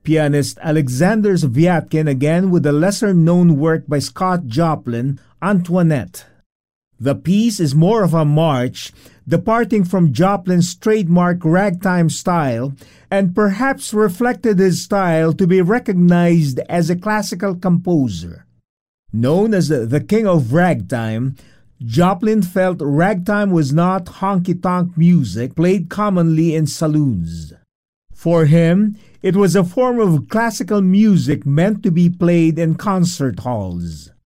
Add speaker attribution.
Speaker 1: Pianist Alexander Zviatkin again with a lesser-known work by Scott Joplin, Antoinette. The piece is more of a march, departing from Joplin's trademark ragtime style, and perhaps reflected his style to be recognized as a classical composer. Known as the king of ragtime, Joplin felt ragtime was not honky-tonk music played commonly in saloons. For him, it was a form of classical music meant to be played in concert halls.